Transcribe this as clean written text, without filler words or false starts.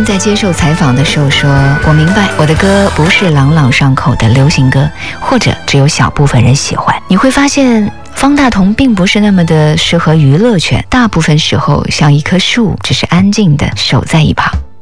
在接受采访的时候说，我明白我的歌不是朗朗上口的流行歌，或者只有小部分人喜欢。你会发现方大同并不是那么的适合娱乐圈，大部分时候像一棵树，只是安静地守在一旁。